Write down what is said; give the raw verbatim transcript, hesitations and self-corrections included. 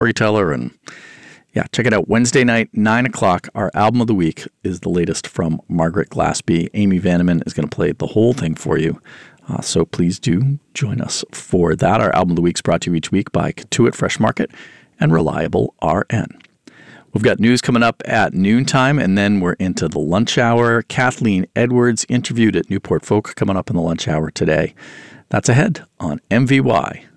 storyteller. And yeah, check it out. Wednesday night, nine o'clock. Our album of the week is the latest from Margaret Glaspie. Amy Vanneman is going to play the whole thing for you. Uh, so please do join us for that. Our album of the week is brought to you each week by Cotuit Fresh Market and Reliable R N. We've got news coming up at noontime, and then we're into the lunch hour. Kathleen Edwards interviewed at Newport Folk coming up in the lunch hour today. That's ahead on M V Y.